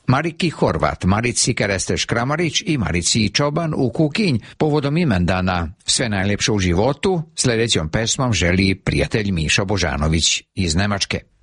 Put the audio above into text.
Mariki Horvat, Marici Keresteš Kramarić i Marici Čoban u Kukinj povodom imendana. Sve najljepše u životu, sljedećom pesmom želi prijatelj Mišo Božanović iz Nemačke.